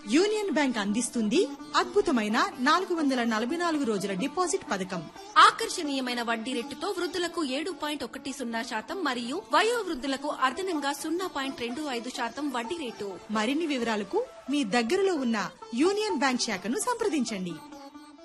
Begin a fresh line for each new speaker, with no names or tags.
Union bank అందిస్తుంది అద్భుతమైన 444 రోజుల డిపాజిట్ పథకం.
ఆకర్షణీయమైన వడ్డీ రేటుతో వృద్ధులకు 7.10% మరియు వయో వృద్ధులకు అదనంగా 0.25% వడ్డీ రేటు.
మరిన్ని వివరాలకు మీ దగ్గరలో ఉన్న యూనియన్ బ్యాంక్ శాఖను సంప్రదించండి.